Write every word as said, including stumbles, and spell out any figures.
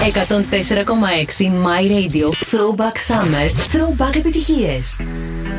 εκατόν τέσσερα κόμμα έξι My Radio Throwback Summer Throwback επιτυχίες.